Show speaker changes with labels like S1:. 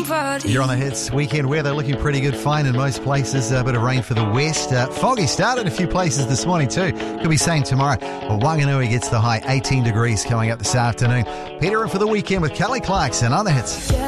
S1: somebody.
S2: You're on the Hits. Weekend weather looking pretty good. Fine in most places. A bit of rain for the west. Foggy start in a few places this morning too. Could be same tomorrow. Wanganui gets the high 18 degrees coming up this afternoon. Peter in for the weekend with Kelly Clarkson on the Hits.